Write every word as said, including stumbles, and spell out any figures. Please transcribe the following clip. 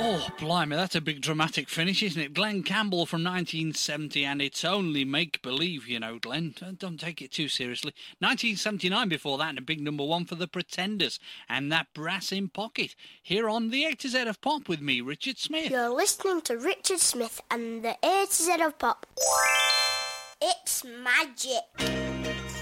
Oh, blimey, that's a big dramatic finish, isn't it? Glenn Campbell from nineteen seventy, and it's only make-believe, you know, Glenn. Don't take it too seriously. nineteen seventy-nine before that, and a big number one for the Pretenders, and that Brass in Pocket. Here on the A to Z of Pop with me, Richard Smith. You're listening to Richard Smith and the A to Z of Pop. It's magic.